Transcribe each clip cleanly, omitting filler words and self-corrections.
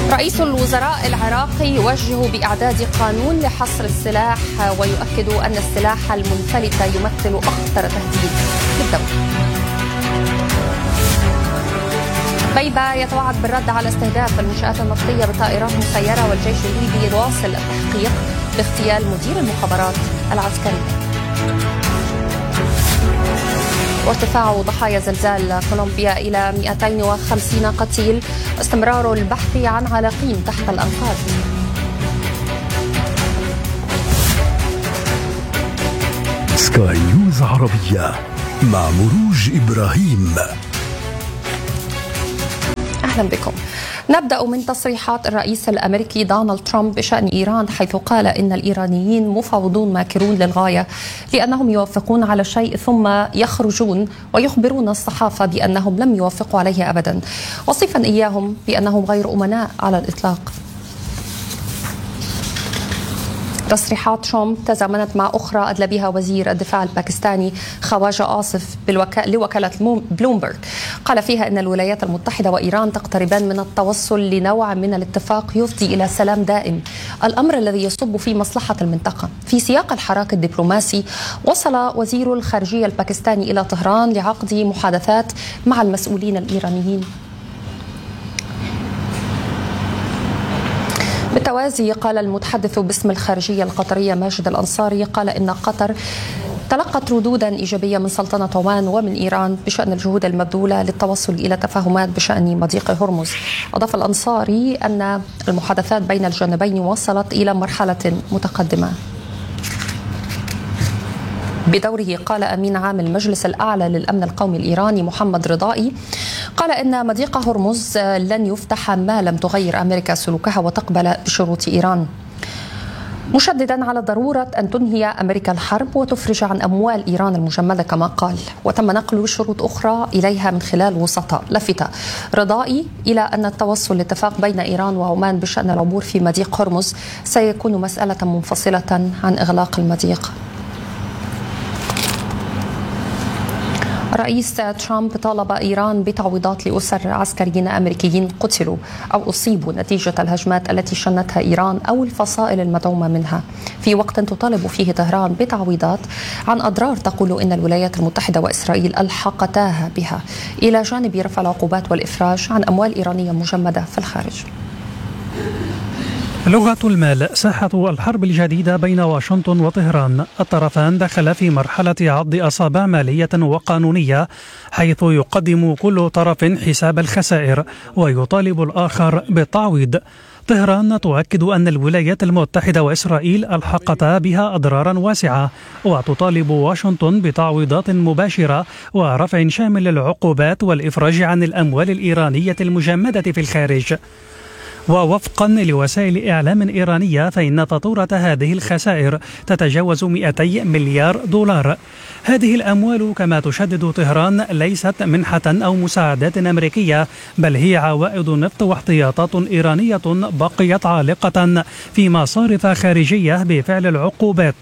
رئيس الوزراء العراقي يوجه بإعداد قانون لحصر السلاح ويؤكد أن السلاح المنفلت يمثل أخطر تهديد للدولة. بيبة يتوعد بالرد على استهداف المنشآت النفطية بطائرات مسيرة، والجيش الليبي يواصل التحقيق باغتيال مدير المخابرات العسكرية. وارتفاع ضحايا زلزال كولومبيا إلى 250 قتيل، استمرار البحث عن علاقين تحت الأنقاض. سكاي نيوز عربية مع مروج إبراهيم. أهلا بكم. نبدأ من تصريحات الرئيس الأمريكي دونالد ترامب بشأن إيران، حيث قال إن الإيرانيين مفاوضون ماكرون للغاية، لأنهم يوافقون على شيء ثم يخرجون ويخبرون الصحافة بأنهم لم يوافقوا عليه أبدا، وصفا إياهم بأنهم غير أمناء على الإطلاق. تصريحات ترامب تزامنت مع أخرى أدلى بها وزير الدفاع الباكستاني خواجة آصف لوكالة بلومبرغ، قال فيها أن الولايات المتحدة وإيران تقتربان من التوصل لنوع من الاتفاق يفضي إلى سلام دائم، الأمر الذي يصب في مصلحة المنطقة. في سياق الحراك الدبلوماسي، وصل وزير الخارجية الباكستاني إلى طهران لعقد محادثات مع المسؤولين الإيرانيين. بالتوازي، قال المتحدث باسم الخارجية القطرية ماجد الأنصاري، قال إن قطر تلقت ردودا إيجابية من سلطنة عمان ومن إيران بشأن الجهود المبذولة للتوصل إلى تفاهمات بشأن مضيق هرمز. أضاف الأنصاري أن المحادثات بين الجانبين وصلت إلى مرحلة متقدمة. بدوره، قال أمين عام المجلس الأعلى للأمن القومي الإيراني محمد رضائي، قال إن مضيق هرمز لن يفتح ما لم تغير أمريكا سلوكها وتقبل بشروط إيران، مشددا على ضرورة أن تنهي أمريكا الحرب وتفرج عن أموال إيران المجمدة كما قال، وتم نقل شروط أخرى إليها من خلال وسطاء. لفت رضائي إلى أن التوصل لاتفاق بين إيران وعمان بشأن العبور في مضيق هرمز سيكون مسألة منفصلة عن إغلاق المضيق. رئيس ترامب طالب إيران بتعويضات لأسر عسكريين أمريكيين قتلوا أو أصيبوا نتيجة الهجمات التي شنتها إيران أو الفصائل المدعومة منها، في وقت تطالب فيه طهران بتعويضات عن أضرار تقول إن الولايات المتحدة وإسرائيل ألحقتاها بها، إلى جانب رفع العقوبات والإفراج عن أموال إيرانية مجمدة في الخارج. لغة المال. ساحة الحرب الجديدة بين واشنطن وطهران، الطرفان دخل في مرحلة عض أصابع مالية وقانونية، حيث يقدم كل طرف حساب الخسائر ويطالب الآخر بالتعويض. طهران تؤكد أن الولايات المتحدة وإسرائيل ألحقتا بها أضرارا واسعة، وتطالب واشنطن بتعويضات مباشرة ورفع شامل للعقوبات والإفراج عن الأموال الإيرانية المجمدة في الخارج. ووفقا لوسائل إعلام إيرانية، فإن فاتورة هذه الخسائر تتجاوز 200 مليار دولار. هذه الأموال، كما تشدد طهران، ليست منحة أو مساعدات أمريكية، بل هي عوائد نفط واحتياطات إيرانية بقيت عالقة في مصارف خارجية بفعل العقوبات،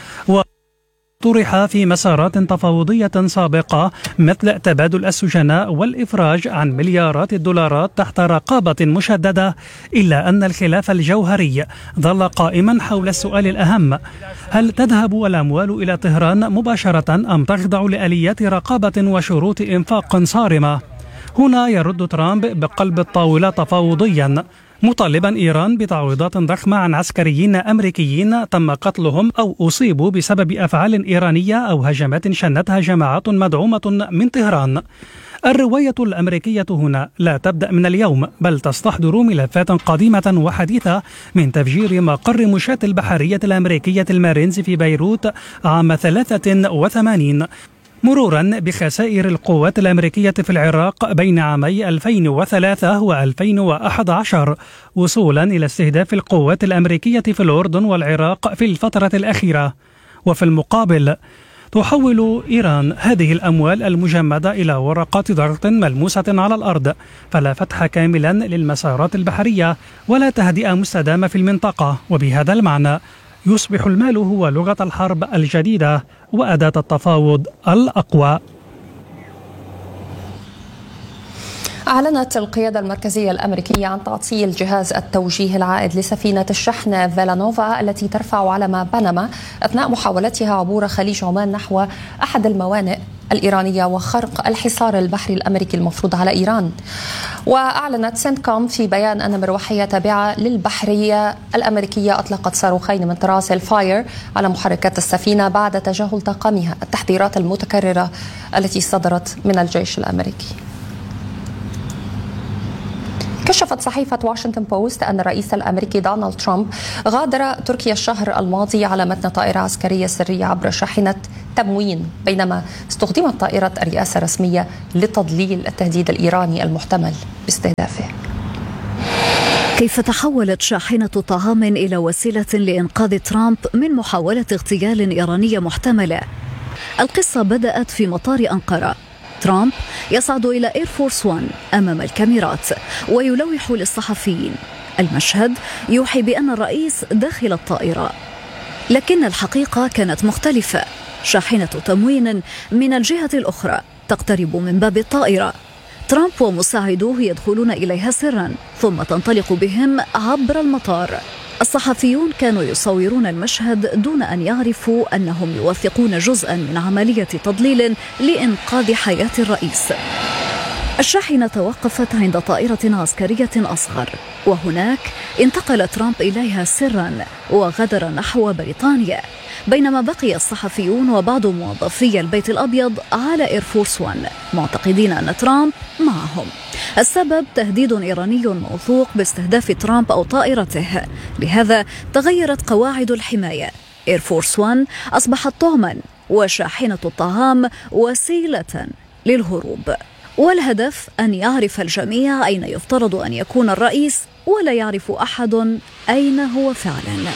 طرح في مسارات تفاوضية سابقة مثل تبادل السجناء والإفراج عن مليارات الدولارات تحت رقابة مشددة، إلا أن الخلاف الجوهري ظل قائما حول السؤال الأهم: هل تذهب الأموال إلى طهران مباشرة أم تخضع لآليات رقابة وشروط إنفاق صارمة؟ هنا يرد ترامب بقلب الطاولة تفاوضيا، مطالبا إيران بتعويضات ضخمة عن عسكريين أمريكيين تم قتلهم أو أصيبوا بسبب أفعال إيرانية أو هجمات شنتها جماعات مدعومة من طهران. الرواية الأمريكية هنا لا تبدأ من اليوم، بل تستحضر ملفات قديمة وحديثة، من تفجير مقر مشاة البحرية الأمريكية المارينز في بيروت عام 83، مرورا بخسائر القوات الأمريكية في العراق بين عامي 2003 و2011، وصولا إلى استهداف القوات الأمريكية في الأردن والعراق في الفترة الأخيرة. وفي المقابل، تحول إيران هذه الأموال المجمدة إلى ورقات ضغط ملموسة على الأرض، فلا فتح كاملا للمسارات البحرية ولا تهدئة مستدامة في المنطقة. وبهذا المعنى يصبح المال هو لغة الحرب الجديدة وأداة التفاوض الأقوى. أعلنت القيادة المركزية الأمريكية عن تعطيل جهاز التوجيه العائد لسفينة الشحن فيلانوفا التي ترفع علم بنما أثناء محاولتها عبور خليج عمان نحو أحد الموانئ الإيرانية وخرق الحصار البحري الأمريكي المفروض على إيران. وأعلنت سنتكوم في بيان أن مروحية تابعة للبحرية الأمريكية أطلقت صاروخين من طراز الفاير على محركات السفينة بعد تجاهل طاقمها التحذيرات المتكررة التي صدرت من الجيش الأمريكي. كشفت صحيفة واشنطن بوست أن الرئيس الأمريكي دونالد ترامب غادر تركيا الشهر الماضي على متن طائرة عسكرية سرية عبر شاحنة تموين، بينما استخدمت طائرة الرئاسة الرسمية لتضليل التهديد الإيراني المحتمل باستهدافه. كيف تحولت شاحنة طعام إلى وسيلة لإنقاذ ترامب من محاولة اغتيال إيرانية محتملة؟ القصة بدأت في مطار أنقرة. ترامب يصعد إلى إير فورس 1 أمام الكاميرات ويلوح للصحفيين. المشهد يوحي بأن الرئيس داخل الطائرة، لكن الحقيقة كانت مختلفة. شاحنة تموين من الجهة الأخرى تقترب من باب الطائرة. ترامب ومساعدوه يدخلون إليها سرا ثم تنطلق بهم عبر المطار. الصحفيون كانوا يصورون المشهد دون أن يعرفوا أنهم يوثقون جزءا من عملية تضليل لإنقاذ حياة الرئيس. الشاحنة توقفت عند طائرة عسكرية أصغر، وهناك انتقل ترامب إليها سرا وغادر نحو بريطانيا، بينما بقي الصحفيون وبعض موظفي البيت الأبيض على إير فورس 1 معتقدين أن ترامب معهم. السبب تهديد إيراني موثوق باستهداف ترامب أو طائرته، لهذا تغيرت قواعد الحماية. إير فورس 1 أصبحت طعما وشاحنة الطعام وسيلة للهروب، والهدف أن يعرف الجميع أين يفترض أن يكون الرئيس ولا يعرف أحد أين هو فعلا.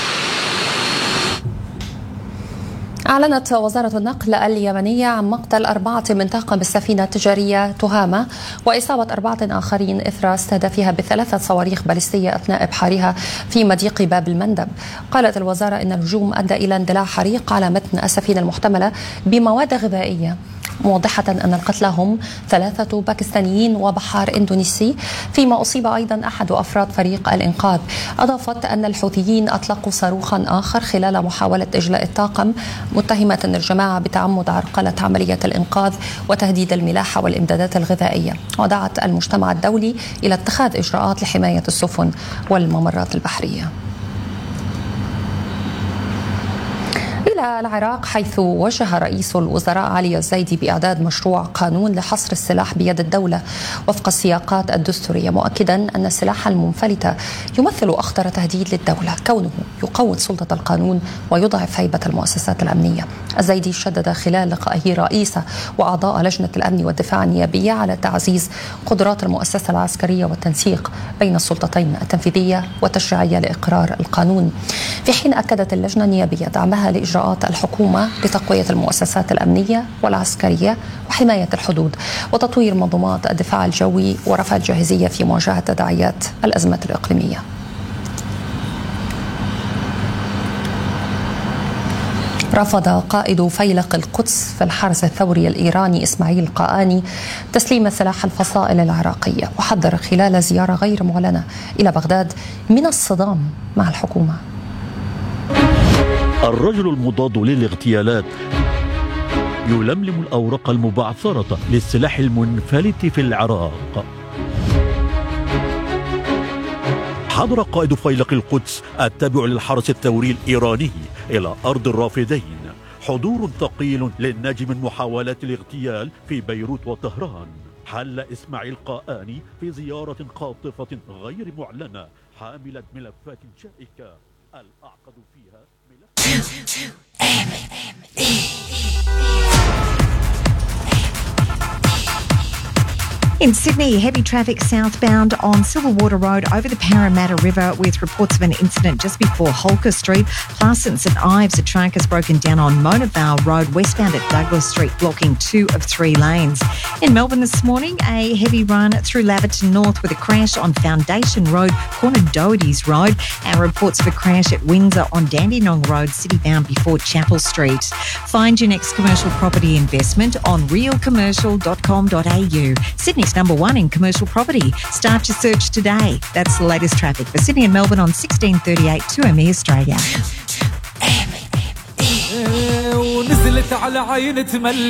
أعلنت وزارة النقل اليمنية عن مقتل 4 من طاقم السفينة التجارية تهامة وإصابة 4 آخرين إثر استهدافها ب3 صواريخ باليستية أثناء إبحارها في مضيق باب المندب. قالت الوزارة إن الهجوم أدى إلى اندلاع حريق على متن السفينة المحتملة بمواد غذائية، موضحة أن القتلى هم 3 باكستانيين وبحار إندونيسي، فيما أصيب أيضا أحد أفراد فريق الإنقاذ. أضافت أن الحوثيين أطلقوا صاروخا آخر خلال محاولة إجلاء الطاقم، متهمة الجماعة بتعمد عرقلة عملية الإنقاذ وتهديد الملاحة والإمدادات الغذائية، ودعت المجتمع الدولي إلى اتخاذ إجراءات لحماية السفن والممرات البحرية. إلى العراق، حيث وجه رئيس الوزراء علي الزايدي بإعداد مشروع قانون لحصر السلاح بيد الدولة وفق السياقات الدستورية، مؤكدا أن السلاح المنفلت يمثل أخطر تهديد للدولة كونه يقوض سلطة القانون ويضعف هيبة المؤسسات الأمنية. الزايدي شدد خلال لقائه رئيسه وأعضاء لجنة الأمن والدفاع النيابية على تعزيز قدرات المؤسسة العسكرية والتنسيق بين السلطتين التنفيذية والتشريعية لإقرار القانون، في حين أكدت اللجنة النيابية دعمها لإجراءات الحكومة لتقوية المؤسسات الأمنية والعسكرية وحماية الحدود وتطوير منظومات الدفاع الجوي ورفع الجاهزية في مواجهة تداعيات الأزمة الإقليمية. رفض قائد فيلق القدس في الحرس الثوري الإيراني إسماعيل قاآني تسليم سلاح الفصائل العراقية، وحذر خلال زيارة غير معلنة إلى بغداد من الصدام مع الحكومة. الرجل المضاد للاغتيالات يلملم الأوراق المبعثرة للسلاح المنفلت في العراق. حضر قائد فيلق القدس التابع للحرس الثوري الإيراني إلى أرض الرافدين حضور ثقيل للناجي من محاولات الاغتيال في بيروت وطهران. حل إسماعيل قاآني في زيارة قاطفة غير معلنة حاملة ملفات شائكة الأعقد فيها In Sydney, heavy traffic southbound on Silverwater Road over the Parramatta River with reports of an incident just before Holker Street. Plus, in St Ives, a truck has broken down on Mona Vale Road westbound at Douglas Street, blocking 2 of 3 lanes. In Melbourne this morning, a heavy run through Laverton North with a crash on Foundation Road, corner Doherty's Road, and reports of a crash at Windsor on Dandenong Road, citybound before Chapel Street. Find your next commercial property investment on realcommercial.com.au. Sydney's ranked number 1 in commercial property. Start your search today. That's the latest traffic for Sydney and Melbourne on 1638 2ME Australia. ونزلت على عين تملي